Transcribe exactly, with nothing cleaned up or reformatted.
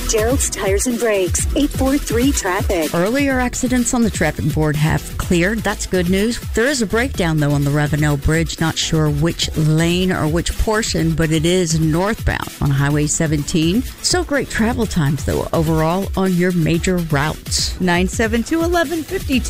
Gerald's Tires and Brakes, eight four three traffic. Earlier accidents on the traffic board have cleared. That's good news. There is a breakdown, though, on the Ravenel Bridge. Not sure which lane or which portion, but it is northbound on Highway seventeen. So great travel times, though, overall on your major routes. nine seven two, one one five two.